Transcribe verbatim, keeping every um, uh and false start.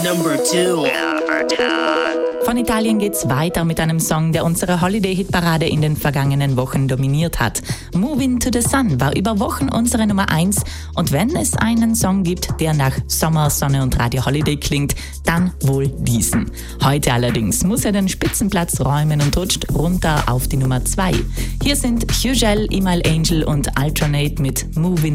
Number two. Von Italien geht's weiter mit einem Song, der unsere Holiday-Hitparade in den vergangenen Wochen dominiert hat. Moving to the Sun war über Wochen unsere Nummer eins und wenn es einen Song gibt, der nach Sommer, Sonne und Radio Holiday klingt, dann wohl diesen. Heute allerdings muss er den Spitzenplatz räumen und rutscht runter auf die Nummer zwei. Hier sind Hugel, Email Angel und Altronate mit Moving